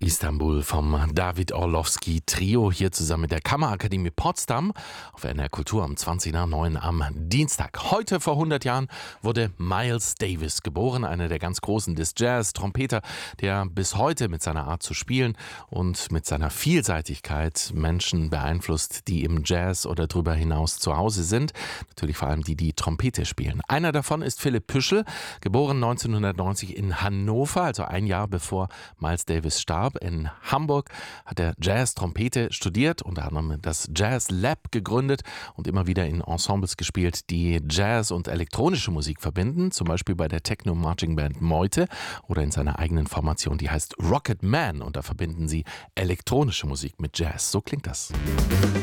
Istanbul vom David Orlowski Trio hier zusammen mit der Kammerakademie Potsdam auf NR Kultur um 20 nach 9 am Dienstag. Heute vor 100 Jahren wurde Miles Davis geboren, einer der ganz Großen des Jazz, Trompeter, der bis heute mit seiner Art zu spielen und mit seiner Vielseitigkeit Menschen beeinflusst, die im Jazz oder darüber hinaus zu Hause sind. Natürlich vor allem die, die Trompete spielen. Einer davon ist Philipp Püschel, geboren 1990 in Hannover, also ein Jahr bevor Miles Davis starb. In Hamburg hat er Jazz-Trompete studiert, unter anderem das Jazz Lab gegründet und immer wieder in Ensembles gespielt, die Jazz und elektronische Musik verbinden, zum Beispiel bei der Techno-Marching-Band Meute oder in seiner eigenen Formation, die heißt Rocket Man, und da verbinden sie elektronische Musik mit Jazz. So klingt das.